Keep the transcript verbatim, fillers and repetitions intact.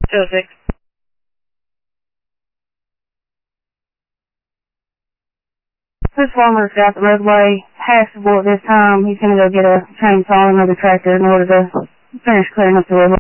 two oh six. This farmer's got the roadway passable at this time. He's going to go get a chainsaw and another tractor in order to finish clearing up the roadway.